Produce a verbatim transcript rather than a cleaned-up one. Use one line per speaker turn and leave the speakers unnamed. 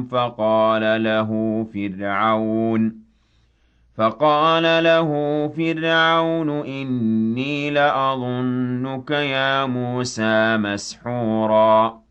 فقال له فرعون فقال له فرعون إني لأظنك يا موسى مسحورا